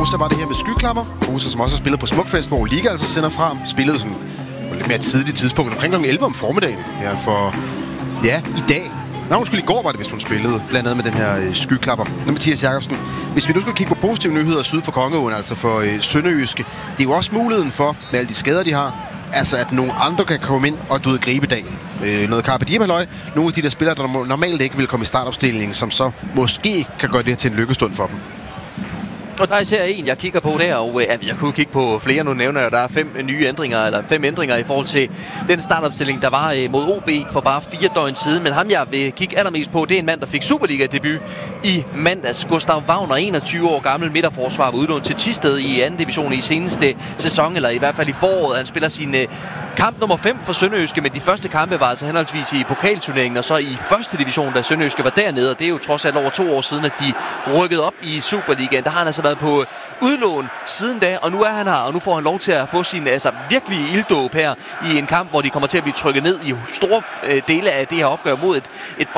torsdag var det her med Skyklapper. Huset, som også har spillet på Smukfest, hvor Liga altså sender frem. Spillede sådan på lidt mere tidligt tidspunkt, omkring kl. 11 om formiddagen. Ja, for ja, i dag. Nej, undskyld, i går var det, hvis hun spillede, blandt andet med den her Skyklapper. Og Mathias Jakobsen, hvis vi nu skal kigge på positive nyheder syd for Kongeåen, altså for Sønderjyske, det er jo også muligheden for, med alle de skader, de har, altså at nogle andre kan komme ind og gribe dagen. Noget Carpe Diem halløj. Nogle af de der spillere, der normalt ikke vil komme i startopstillingen, som så måske kan gøre det her til en lykkestund for dem. Og der er især en, jeg kigger på der, og jeg kunne kigge på flere. Nu nævner jeg, der er 5 ændringer i forhold til den startopstilling, der var mod OB for bare 4 døgn siden. Men ham, jeg vil kigge allermest på, det er en mand, der fik Superliga-debut i mandags. Gustav Wagner, 21 år gammel midterforsvar, var udlånt til Thisted i 2. division i seneste sæson, eller i hvert fald i foråret. Han spiller sin kamp nummer 5 for Sønderjyske, men de første kampe var altså henholdsvis i pokalturneringen og så i 1. division, da Sønderjyske var dernede. Og det er jo trods alt over 2 år siden, at de rykkede op i Superligaen. Der har han altså været på udlån siden da, og nu er han her, og nu får han lov til at få sin virkelig ilddåb her i en kamp, hvor de kommer til at blive trykket ned i store dele af det her opgør mod et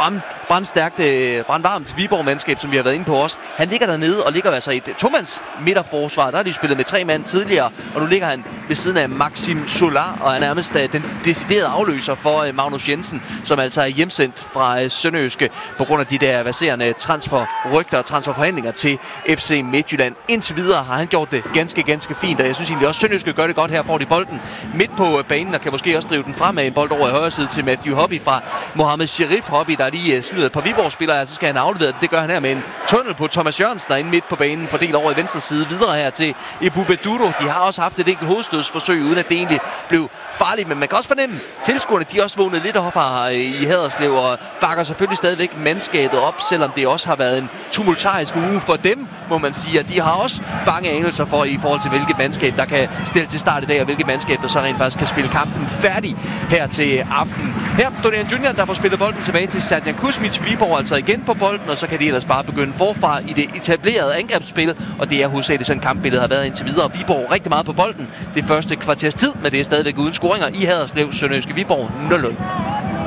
brandvarmt Viborg-mandskab, som vi har været inde på også. Han ligger dernede og ligger altså i et tomands midterforsvar. Der har de spillet med 3 mand tidligere, og nu ligger han ved siden af Maxim Solar, og er nærmest den deciderede afløser for Magnus Jensen, som altså er hjemsendt fra Sønderjyske på grund af de der verserende transferrygter og transferforhandlinger til FC Midtjylland. Indtil videre har han gjort det ganske fint, og jeg synes egentlig også, Sønderjyske gør det godt her. Får de bolden midt på banen, og kan måske også drive den fremad, en bold over i højre side til Matthew Hobby fra Mohamed Sherif Hobby, der lige snyder et par Viborg-spillere, så skal han aflevere det. Det gør han her med en tunnel på Thomas Jørgensen, der inde midt på banen, fordelt over i venstre side, videre her til Ebu Beduro. De har også haft et enkelt hovedstødsforsøg, uden at det egentlig blev farligt, men man kan også fornemme, tilskuerne, de også vågnet lidt op her i Haderslev, og bakker selvfølgelig stadigvæk mandskabet op, selvom det også har været en tumultarisk uge for dem, må man sige, og de har også bange anelser for i forhold til, hvilket mandskab, der kan stille til start i dag, og hvilket mandskab, der så rent faktisk kan spille kampen færdig her til aften. Her, Dorian Junior, der får spillet bolden tilbage til Serdjan Kuzmic. Viborg altså igen på bolden, og så kan de ellers bare begynde forfra i det etablerede angrebsspil, og det er hovedsageligt sådan kampbilledet har været indtil videre. Viborg rigtig meget på bolden det første kvarters tid, men det er stadigvæk uden scoringer i Haderslev. Sønderjyske Viborg 0-0.